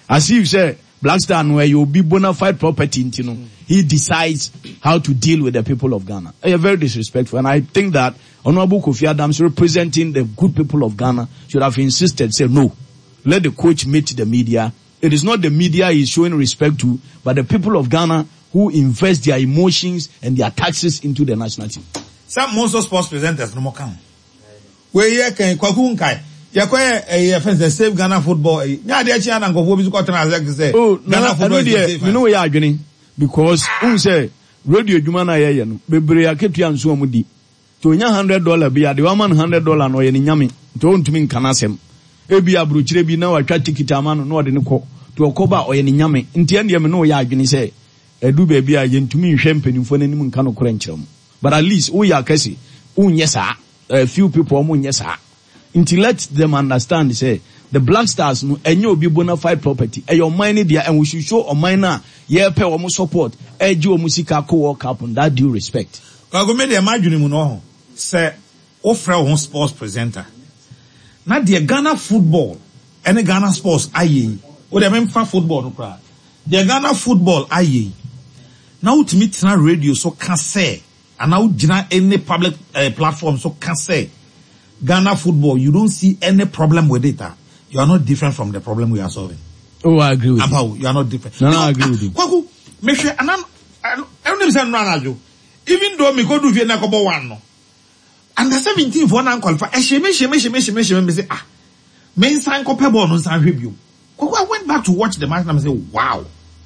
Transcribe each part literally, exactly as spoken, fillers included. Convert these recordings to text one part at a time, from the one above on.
As if say Black Star where you'll be bona fide property, you know, he decides how to deal with the people of Ghana. They are very disrespectful, and I think that Honorable Kofi Adams, representing the good people of Ghana, should have insisted, say no, let the coach meet the media. It is not the media he is showing respect to, but the people of Ghana who invest their emotions and their taxes into the national team. Some most of sports presenters no more come. Where you can kwakunkai. Yakwe eh fence save Ghana football. Nya de achi na ngofo bi su kwatena as say. Oh, Ghana football. You know we are agreeing because who say radio dwuma na ye ye no. Bebre aketua nso omudi. To nya one hundred dollars bi ade one hundred dollars no ye ni nyame. To ntumi nkana asem. Ebi abrochire bi na watwa ticket ama no no de ne kɔ. To okoba oye ni nyame. Ntia ndie me no ye agwene say edu be bi a ye ntumi nhwe mpanimfo nanim nka no kora nkyerem. But at least we are kesi unye sa a few people munye sa. Until let them understand, say the Black Stars no enyo obi bona fide property. E your money there, and we should show on mine ye pay omo support. E ji omo sika ko work up on that due respect. Ka go me dey imagine mu no say ofra won sports presenter. Na the Ghana football any Ghana sports aye. O dey memfa football no kra. The Ghana football aye. Na ultimate na radio so can say and now any public uh, platform so can say Ghana football, you don't see any problem with it. You are not different from the problem we are solving. Oh, I agree with About, you. You are not different. No, no, I agree with you. Kwaku, make sure, and I'm, I don't even say no, even though me go do Vienna Kobo one, no. And the seventeenth one uncle, I she me, she me, she me, she me, she me, say, ah, main sign compare on San review. Kwaku, I went back to watch the match and I say, wow.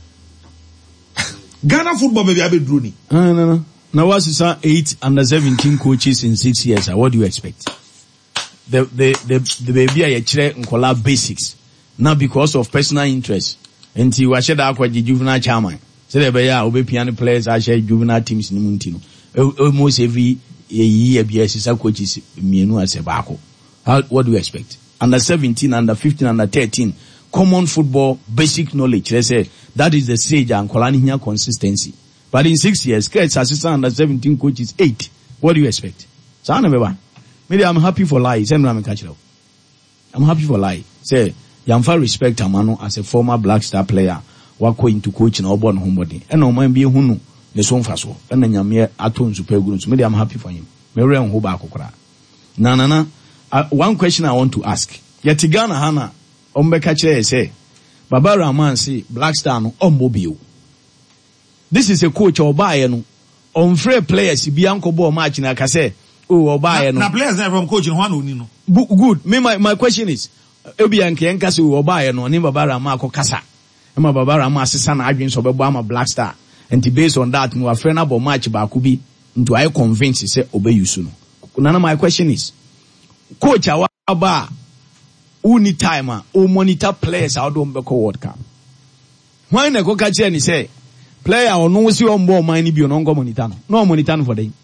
Ghana football, baby, I be drooning. No, no, no. Now, what's the eight under seventeen coaches in six years? What do you expect? The the the the baby I chere nkola basics. Now because of personal interest. And he was that kwa juvenile chairman. So the be ya obe piano players I share juvenile teams ni munti no. Almost every year B S is coaches mienu as a bako. How what do you expect? Under seventeen, under fifteen, under thirteen, common football basic knowledge. They say that is the stage and nkola ni consistency. But in six years, Kurt's assistant under seventeen coaches eight. What do you expect? So number one. Maybe I'm happy for life. Say I'm catch it up. I'm happy for life. Say Yamfa respect Amano as a former Black Star player. Wako into coaching or born homebody. And no man be hunu the son faso. And then Yamia aton super good. So maybe I'm happy for him. Maybe I'm hoba kokra. Na na na. Uh, one question I want to ask. Yatigana Hana Ombeka che say Baba Rahman say Black Star no ombobio. This is a coach or buyer no. On free players, Bianco Bo match na kase. Oh, buyer no. Na players from coaching one only no. Good. Me my my question is, Obianke enkase o buyer no. Ni Baba Rahman ko kasa. Ema Baba Rahman asesa na adwin so bebo ama Black Star. And based on that, no afraid about match ba kubi. Into I convince say obey you soon. Nana my question is, coach awaba uni timer o monitor players out do mbeko World Cup. Why na go catch any say player or no see on board money be on go monitor no. No monitor for them.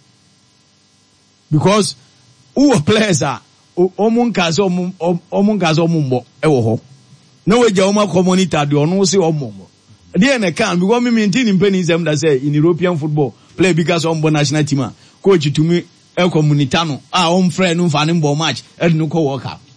Because who players are omun kaso omun kaso mumbo ewo ho. No we ja oma monitor do no see omumbo. There na can because me maintain in penism that say in European football play because on national team coach to me e community no ah on friend no fa ne ball match e no ko World Cup.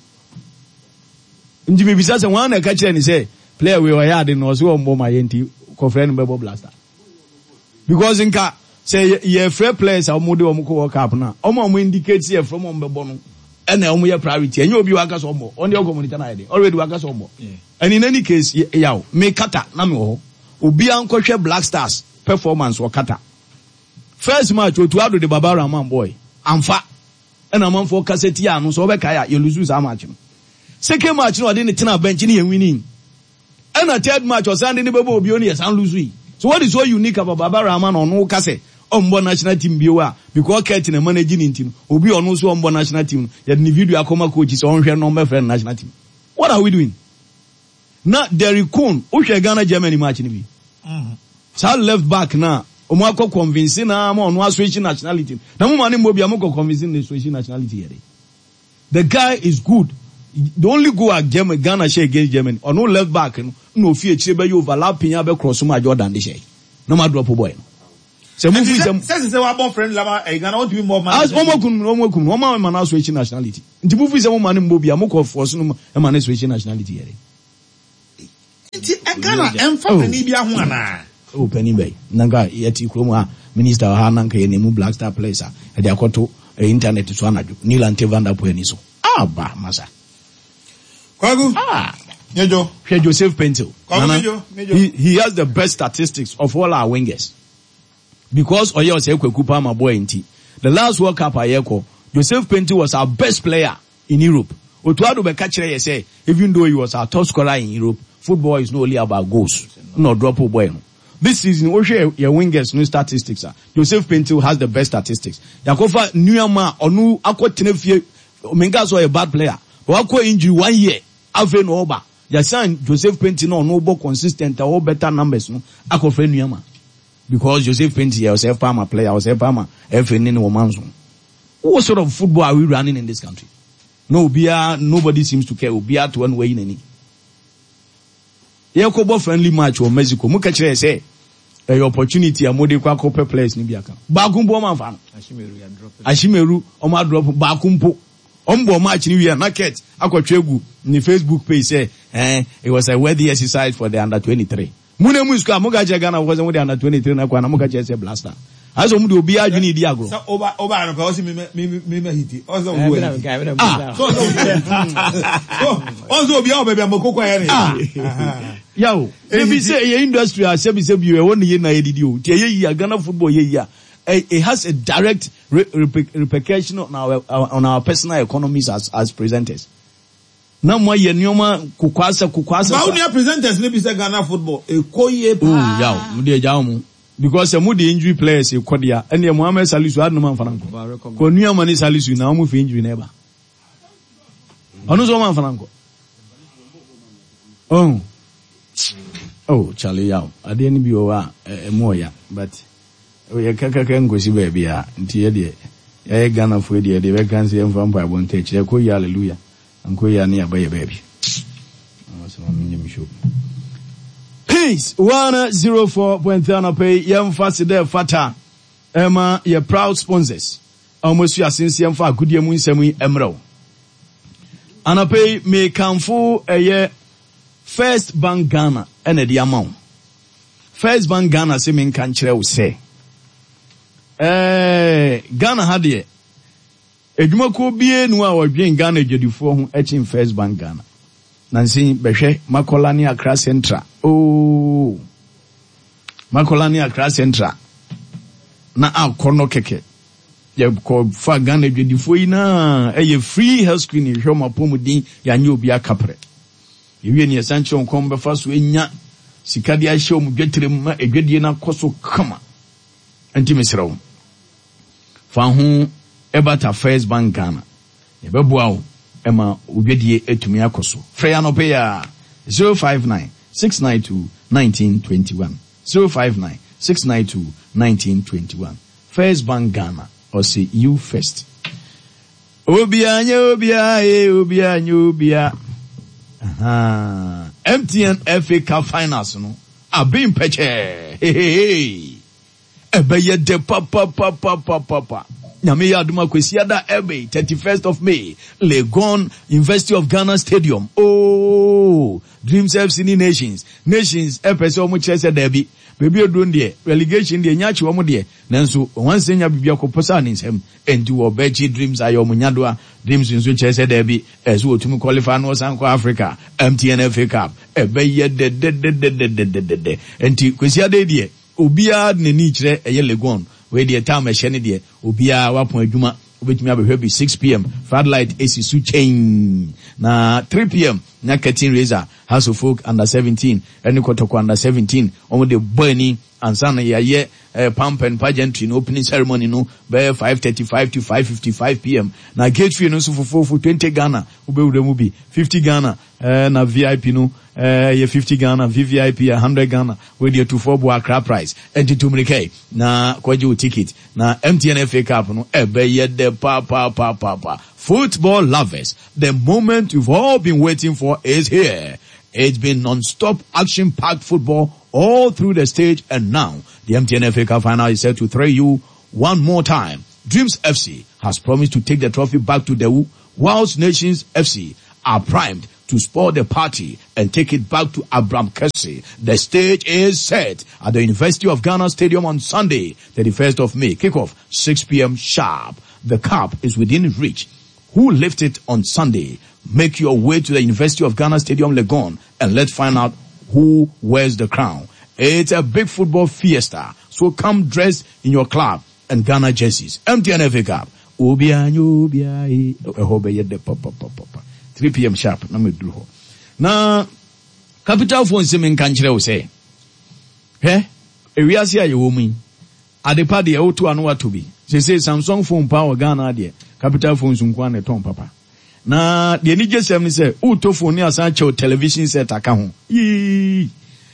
Ndi me bisa say one na ka kire ni say player we were yard no so on ball my enti ko friend be blaster. Because nka say ye free players a mo de o mo ko World Cup na o mo mo indicate say from on be bo no e na o mo ye priority enye obi waka so mo on the community na ide already waka so mo. And in any case yaw me kata na me ho obi ankɔhwɛ Black Stars performance or kata. First match o to ado the Baba Rahman boy amfa and a man for cassette ya no so be kaya you lose that match. Second match no ade ne tena bench ni winning. And a third match o sande ne bebo obi oni yes and lose we. So what is so unique about Baba Rahman on no kase ombo national team biwa because Kurt na managing team obi ono so ombo national team ya the video akoma coaches on hwe number friend national team. What are we doing? Now Derrick Coon o hwe Ghana Germany match ni bi. Mhm. So left back na omo akọ convincing na mo no switch nationality. Na mo mane mo bia mo ko convincing the switch nationality here. The guy is good. The only go at Germany, Ghana share against Germany. Or no left back no fear chebe you overlapping ya be cross ma Jordan dey share. No ma drop boy. Se mo fi se se se wa bon friend lama e Ghana want to be more man. As omo kun omo kun omo man na switch nationality. Nti mo fi se mo mane mo bia mo ko force no e man switch nationality here. Inti Ghana emfa ni bia ho ana. Oh, penny bay. Nanga yeti kroma minister Hananka nemu Black Star players a e de akoto internet so anadwo. Nilante Vanda Poeni so. Ah ba masa. Kwagu. Ah. Nyejo. Here Joseph Pentil. Nyejo. Nyejo. He he has the best statistics of all our wingers. Because Oyo say Kweku Palmer boy inti. The last World Cup ayeko, Joseph Pentil was our best player in Europe. Otuado be catch here say even though he was our top scorer in Europe, football is not only about goals. No drop boy. This season, we share your wingers new statistics. Joseph Pentil has the best statistics. Yakofa Nuyama Onu Akwa Tenefie Mengas was a bad player. But Akwa injury one year. Ave no oba. Yasan Joseph Pentil no no more consistent or better numbers no. Akwa Nuyama. Because Joseph Pentil was a farmer player, was a farmer. F N N Womanzo. What sort of football are we running in this country? No, Bia, nobody seems to care. Bia to one way in any. Yakobo friendly match or Mexico. Muka say. A opportunity a mode kwa kope players ni biaka. Bakumpo ma fa. Ashimeru ya drop. Ashimeru o ma drop bakumpo. Ombo match ni we na ket akwatwegu ni Facebook page say eh it was a worthy exercise for the under twenty-three. Mune mu score muga je Ghana because we the under twenty-three na kwa na muga je say blaster. Aso mu de obi adwini di agro. So oba oba no ka o si me me me me hiti. Ozo wo. Ah. So ozo obi o bebe amokoko ya ni. Yo, maybe say your industry as say say you won ye na edidi o. Tie ye Ghana football ye ya. It has a direct re- re- repercussion on our, our on our personal economies as as presenters. Na mo ye nyoma kukwasa kukwasa. Ba unia presenters ne bi say Ghana football e koye pa. Oh, yaw, mu de jaw mu. Because mu de injury players e kodia. Ene Mohamed Salisu adu man fananko. Ko nua mani Salisu na mu fi injury na ba. Onu so man fananko. Oh. Oh, Charlie Yao. I didn't be over a moya, but we kaka can go see baby. Nti ye ye Ghana for the the vacancy and vampire won't take. They call you hallelujah and call you near by a baby. Peace one zero four point three pay young fast there fata Emma your proud sponsors. Almost your sincere for good year moon semi emerald. And I pay me come for a year. First Bank Ghana ene di amount. First Bank Ghana se men kan kire wo se. Eh Ghana ha de edwuma ko bie nu a wodwen Ghana edwadifo ho echi First Bank Ghana. Nansi behwe Makola ni Accra Central. Oh. Makola ni Accra Central. Na akono keke. Ye ko fa Ghana edwadifo yi na eye free health screening hwe mapomudin ya nye obi akapre. Yewe ni esanche onkombe faso enya sikadi ahye omudwetere ma edwadie na koso kama anti mesrawo fa ho ebata First Bank Ghana yebeboa wo ema odwadie etumi akoso freya no pe ya zero five nine six nine two one nine two one zero five nine six nine two one nine two one First Bank Ghana or say you first obia nya obia e obia nya obia. Uh-huh. M T N F A Cup finals no abin peche hey hey hey ebe de pa pa pa pa pa pa pa nyame ya aduma kwesi ada ebe thirty-first of May Legon University of Ghana Stadium. Oh Dreams F C Nations Nations episode omo chese derby baby odun de relegation de nyachi omo de nanso once nya bibia koposa ni nsem enti wo bechi Dreams ayo omo nyadoa Dreams nso chese derby ezo otumi qualify no Sanko Africa M T N F A Cup ebe ye de de de de de de de enti kwesi ada de obia ne ni kire eye Legon we the time e hye ne de obia wapon adwuma obetumi abehwe bi six p m Floodlight A C su chain na three p m na Curtain Razor House of Folk under seventeen eni kotoko under seventeen omo de bani ansa na ye uh, pump and pageantry no opening ceremony no be five thirty-five to five fifty-five p m na gate fee no so for for twenty Ghana ubewure mu bi fifty Ghana uh, na V I P no uh, ye fifty Ghana V V I P one hundred Ghana we dey to four bo Accra price enti tumrike na kwaje ticket na M T N F A Cup no ebe ye de pa pa pa pa pa. Football lovers, the moment you've all been waiting for is here. It's been non-stop action-packed football all through the stage, and now the M T N F A Cup final is set to throw you one more time. Dreams F C has promised to take the trophy back to the whilst Nations F C are primed to spoil the party and take it back to Abraham Kessie. The stage is set at the University of Ghana Stadium on Sunday, thirty-first of May. Kickoff six p.m. sharp. The cup is within reach. Who lift it on Sunday? Make your way to the University of Ghana Stadium, Legon, and let's find out who wears the crown. It's a big football fiesta, so come dressed in your club and Ghana jerseys. M T N F A Cup. three p.m. sharp. Now, capital phone simming country will say, eh? Areas here you woman. At the party, I to know what to be. They say Samsung phone power Ghana there. Capital phones unkwane ton papa. Na the Niger seven say, "U to phone ni asancho television set account." Yee.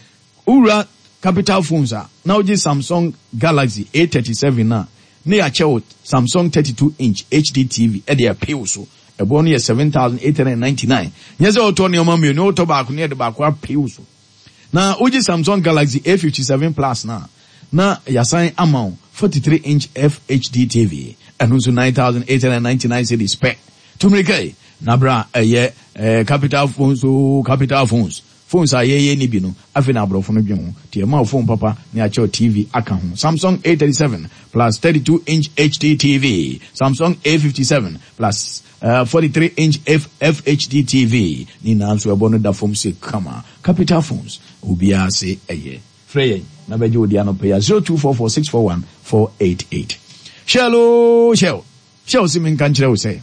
Ura capital phones are now just Samsung Galaxy A thirty-seven na. Ne ache Samsung thirty-two inch H D T V. E de appeal so. E boni ye seven thousand eight hundred ninety-nine. Nyeze oto ni omami no oto ba akune de ba kwa appeal so. Na uji Samsung Galaxy A fifty-seven plus na. Na yasan amount forty-three inch F H D T V. And also nine thousand eight hundred ninety-nine cedi spec. Tumrike, nabra, eh, yeah, eh, capital phones, oh, capital phones. Phones are ye ye ni bino. Afina bro phone bion. Ti ma phone papa ni acho T V account. Samsung A thirty-seven plus thirty-two inch H D T V. Samsung A fifty-seven plus uh, forty-three inch F FHD T V. Ni na anso ebono da phone se kama. Capital phones. Ubia se eye. Frey, na beji odi anope zero two four four six four one four eight eight. Shallow, shell. Shell simming country will say.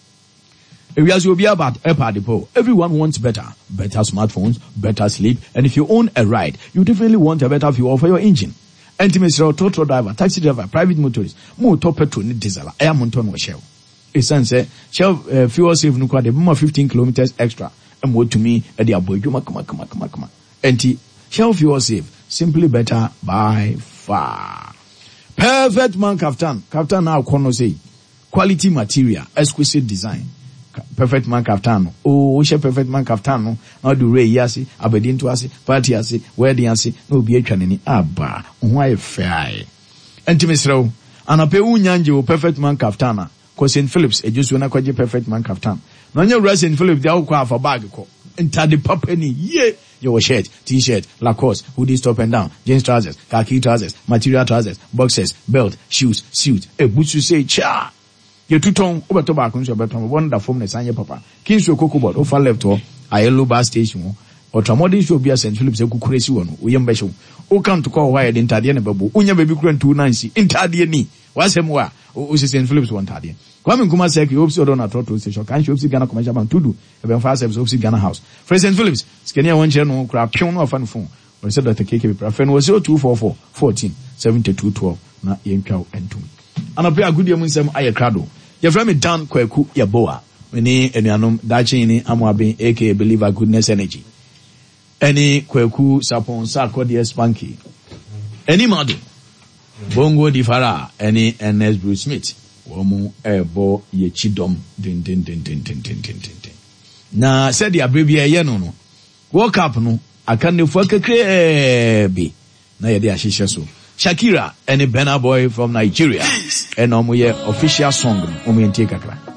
Areas will be about a party poll. Everyone wants better. Better smartphones, better sleep. And if you own a ride, you definitely want a better fuel for your engine. Intimacy, total driver, taxi driver, private motorist, motor petrol, diesel, air monton or shell. It's say, shell uh, fuel save no quite more fifteen kilometers extra. And more to me, at the aboy, come on, come on, come on, come on, come on. And shell fuel save, simply better by far. Perfect man kaftan. Kaftan now kono say quality material, exquisite design. Perfect man kaftan. Oh, she perfect man kaftan no. Now do re yasi, abedin to asi, party asi, wedding asi, no be etwanani aba. Why fair? Entimisro. Anape unyanje o perfect man kaftana. Ko Saint Phillips e just na kwaje perfect man kaftan. No nya Saint Phillips dey akwa for bag ko. Enter the papeni ye. Your shirt, t-shirt, Lacoste, hoodies top and down, jeans trousers, khaki trousers, material trousers, boxers, belt, shoes, suit. Eh, boots you say, cha. You two tone, over tobacco, so better, one that form the sanya papa. Kings your cocoa board, over left or a yellow bar station, or Tramodin should be a Saint Phillips, a crazy one, William Besham. O come to call wired in Tadian babu, unya baby current two ninety, in Tadiani. What's him wa? O Saint Phillips one Tadian. Kwame Nkrumah said, you hope so don't attract to station. Can't you hope Ghana commercial bank to do? Even fast service hope Ghana house. For Saint Phillips, Skenia one channel, crap, pion of fun phone. Or said that the K K P friend was zero two four four fourteen seventy two twelve. Na yenkow and two. And a pair good year munsem aykrado. Your friend me Dan Kweku Yaboa. Many enuanom dachi ni amwabe aka Believer Goodness Energy. Any Kweku sapon sakodi spanky. Any model. Bongo Difara, any N S Bruce Smith. Womu ebo ye chidom din din din din din din din din. Na said ya baby ye no no. Woke up no akane fo kekre bi. Na ye de ahihye so. Shakira and a Burna Boy from Nigeria. And omo ye official song no omo ye ntie kakra.